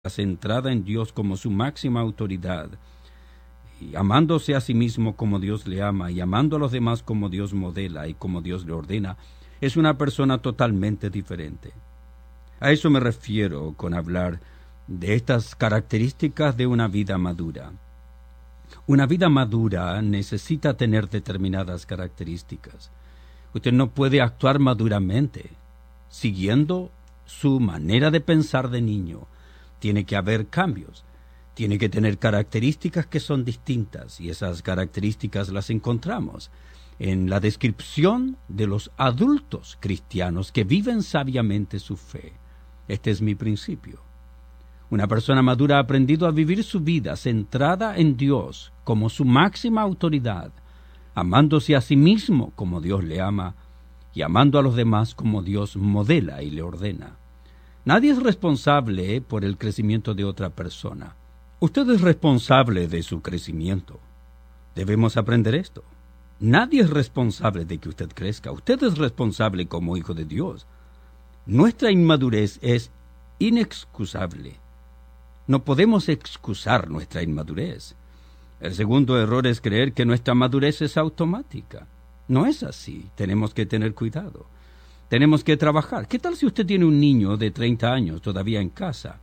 centrada en Dios como su máxima autoridad, y amándose a sí mismo como Dios le ama, y amando a los demás como Dios modela y como Dios le ordena, es una persona totalmente diferente. A eso me refiero con hablar de estas características de una vida madura. Una vida madura necesita tener determinadas características. Usted no puede actuar maduramente siguiendo su manera de pensar de niño. Tiene que haber cambios. Tiene que tener características que son distintas, y esas características las encontramos en la descripción de los adultos cristianos que viven sabiamente su fe. Este es mi principio. Una persona madura ha aprendido a vivir su vida centrada en Dios como su máxima autoridad, amándose a sí mismo como Dios le ama y amando a los demás como Dios modela y le ordena. Nadie es responsable por el crecimiento de otra persona. Usted es responsable de su crecimiento. Debemos aprender esto. Nadie es responsable de que usted crezca. Usted es responsable como hijo de Dios. Nuestra inmadurez es inexcusable. No podemos excusar nuestra inmadurez. El segundo error es creer que nuestra madurez es automática. No es así. Tenemos que tener cuidado. Tenemos que trabajar. ¿Qué tal si usted tiene un niño de 30 años todavía en casa?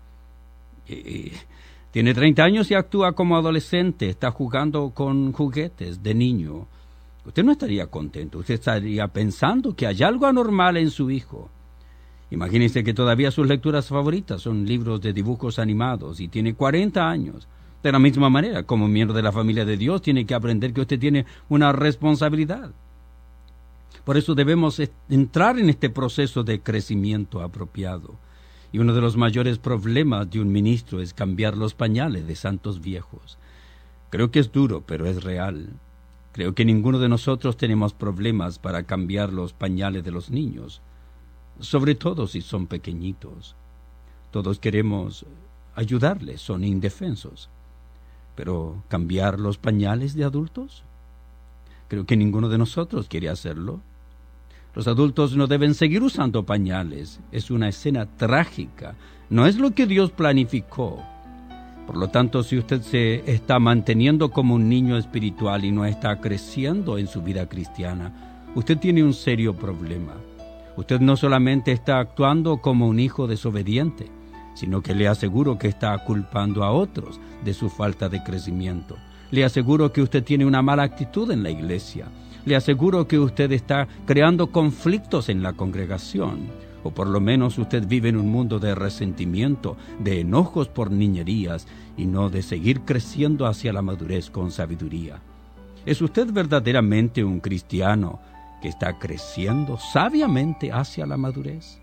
Tiene 30 años y actúa como adolescente, está jugando con juguetes de niño. Usted no estaría contento, usted estaría pensando que hay algo anormal en su hijo. Imagínese que todavía sus lecturas favoritas son libros de dibujos animados y tiene 40 años. De la misma manera, como miembro de la familia de Dios, tiene que aprender que usted tiene una responsabilidad. Por eso debemos entrar en este proceso de crecimiento apropiado. Y uno de los mayores problemas de un ministro es cambiar los pañales de santos viejos. Creo que es duro, pero es real. Creo que ninguno de nosotros tenemos problemas para cambiar los pañales de los niños, sobre todo si son pequeñitos. Todos queremos ayudarles, son indefensos. Pero ¿cambiar los pañales de adultos? Creo que ninguno de nosotros quiere hacerlo. Los adultos no deben seguir usando pañales. Es una escena trágica. No es lo que Dios planificó. Por lo tanto, si usted se está manteniendo como un niño espiritual y no está creciendo en su vida cristiana, usted tiene un serio problema. Usted no solamente está actuando como un hijo desobediente, sino que le aseguro que está culpando a otros de su falta de crecimiento. Le aseguro que usted tiene una mala actitud en la iglesia. Le aseguro que usted está creando conflictos en la congregación, o por lo menos usted vive en un mundo de resentimiento, de enojos por niñerías, y no de seguir creciendo hacia la madurez con sabiduría. ¿Es usted verdaderamente un cristiano que está creciendo sabiamente hacia la madurez?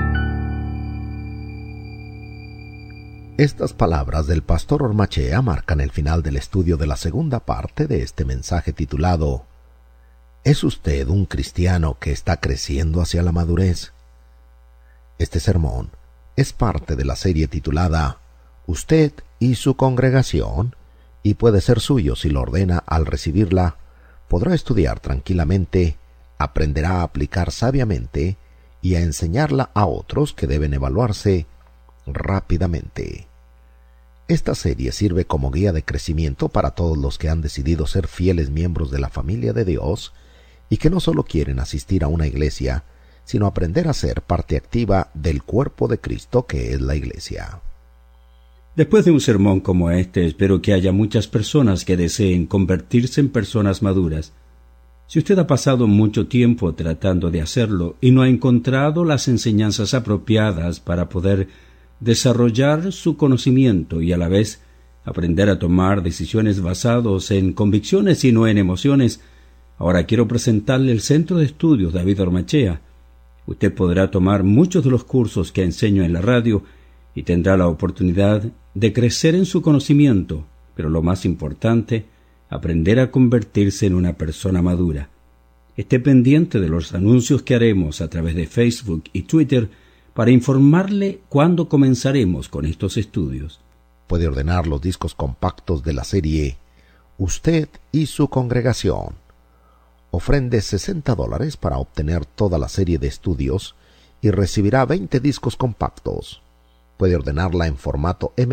Estas palabras del pastor Ormachea marcan el final del estudio de la segunda parte de este mensaje titulado ¿Es usted un cristiano que está creciendo hacia la madurez? Este sermón es parte de la serie titulada Usted y su congregación, y puede ser suyo si lo ordena al recibirla. Podrá estudiar tranquilamente, aprenderá a aplicar sabiamente y a enseñarla a otros que deben evaluarse rápidamente. Esta serie sirve como guía de crecimiento para todos los que han decidido ser fieles miembros de la familia de Dios y que no solo quieren asistir a una iglesia, sino aprender a ser parte activa del cuerpo de Cristo que es la iglesia. Después de un sermón como este, espero que haya muchas personas que deseen convertirse en personas maduras. Si usted ha pasado mucho tiempo tratando de hacerlo y no ha encontrado las enseñanzas apropiadas para poder desarrollar su conocimiento y a la vez aprender a tomar decisiones basadas en convicciones y no en emociones, ahora quiero presentarle el Centro de Estudios David Ormachea. Usted podrá tomar muchos de los cursos que enseño en la radio y tendrá la oportunidad de crecer en su conocimiento, pero lo más importante, aprender a convertirse en una persona madura. Esté pendiente de los anuncios que haremos a través de Facebook y Twitter para informarle cuándo comenzaremos con estos estudios. Puede ordenar los discos compactos de la serie Usted y su congregación. Ofrende $60 para obtener toda la serie de estudios y recibirá 20 discos compactos. Puede ordenarla en formato